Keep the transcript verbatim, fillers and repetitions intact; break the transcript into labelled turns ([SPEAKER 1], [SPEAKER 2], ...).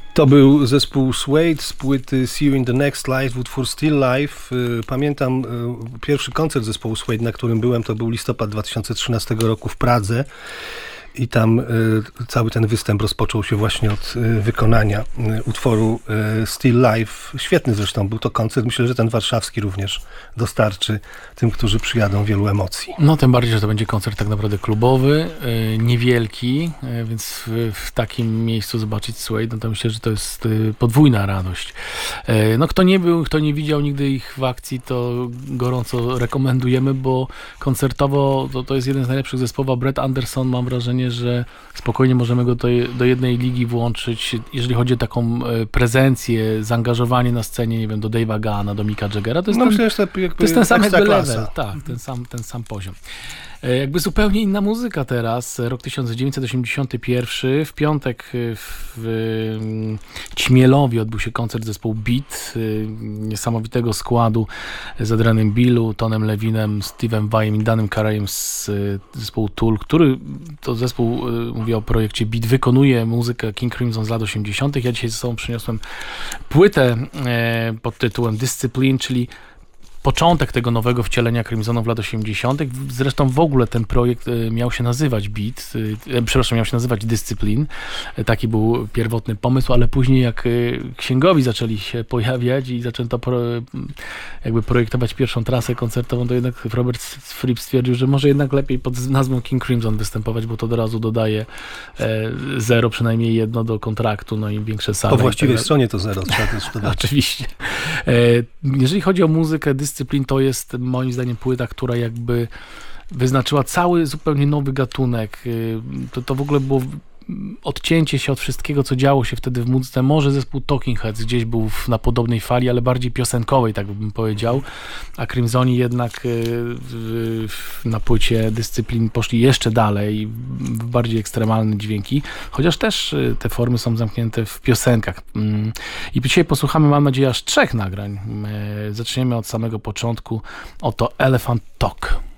[SPEAKER 1] To był zespół Suede z płyty See You in the Next Life, utwór Still Life. Pamiętam pierwszy koncert zespołu Suede, na którym byłem, to był listopad dwa tysiące trzynastego roku w Pradze. I tam y, cały ten występ rozpoczął się właśnie od y, wykonania y, utworu y, Still Life. Świetny zresztą był to koncert. Myślę, że ten warszawski również dostarczy tym, którzy przyjadą, wielu emocji.
[SPEAKER 2] No tym bardziej, że to będzie koncert tak naprawdę klubowy, y, niewielki, y, więc w, w takim miejscu zobaczyć Suede, no to myślę, że to jest y, podwójna radość. Y, no kto nie był, kto nie widział nigdy ich w akcji, to gorąco rekomendujemy, bo koncertowo to, to jest jeden z najlepszych zespołów. Brett Anderson, mam wrażenie, że spokojnie możemy go do, do jednej ligi włączyć, jeżeli chodzi o taką prezencję, zaangażowanie na scenie, nie wiem, do Dave'a Gahna, do Micka Jaggera. To jest,
[SPEAKER 1] no,
[SPEAKER 2] ten,
[SPEAKER 1] myślę, że to,
[SPEAKER 2] to jest ten sam jakby
[SPEAKER 1] klasa.
[SPEAKER 2] level, tak, ten sam, ten sam poziom. Jakby zupełnie inna muzyka teraz, rok tysiąc dziewięćset osiemdziesiąty pierwszy, w piątek w Ćmielowie odbył się koncert zespołu Beat, niesamowitego składu z Adrianem Billu, Tonem Levinem, Steve'em Vajem i Danem Karajem z zespołu Tool, który to zespół, mówię o projekcie Beat, wykonuje muzykę King Crimson z lat osiemdziesiątych. Ja dzisiaj ze sobą przyniosłem płytę pod tytułem Discipline, czyli początek tego nowego wcielenia Crimsonu w lat osiemdziesiątych. Zresztą w ogóle ten projekt miał się nazywać Beat, przepraszam, miał się nazywać Discipline. Taki był pierwotny pomysł, ale później jak księgowi zaczęli się pojawiać i zaczęto pro, jakby projektować pierwszą trasę koncertową, to jednak Robert Fripp stwierdził, że może jednak lepiej pod nazwą King Crimson występować, bo to od razu dodaje zero, przynajmniej jedno do kontraktu, no i większe sale.
[SPEAKER 1] Po właściwej stronie to zero, trzeba też dodać.
[SPEAKER 2] Oczywiście. Jeżeli chodzi o muzykę, Discipline to jest moim zdaniem płyta, która jakby wyznaczyła cały zupełnie nowy gatunek. To, to w ogóle było odcięcie się od wszystkiego, co działo się wtedy w muzyce. Może zespół Talking Heads gdzieś był na podobnej fali, ale bardziej piosenkowej, tak bym powiedział. A Crimsoni jednak w, w, na płycie Discipline poszli jeszcze dalej, w bardziej ekstremalne dźwięki, chociaż też te formy są zamknięte w piosenkach. I dzisiaj posłuchamy, mam nadzieję, aż trzech nagrań. Zaczniemy od samego początku. Oto Elephant Talk.